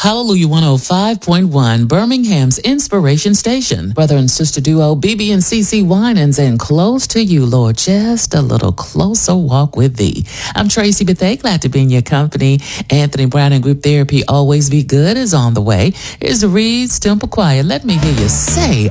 Hallelujah 105.1, Birmingham's Inspiration Station. Brother and sister duo BB and CC Winans and Close to You, Lord, just a little closer walk with thee. I'm Tracy Bethea, glad to be in your company. Anthony Brown and Group Therapy Always Be Good is on the way. Here's the Reed's Temple Choir. Let me hear you say,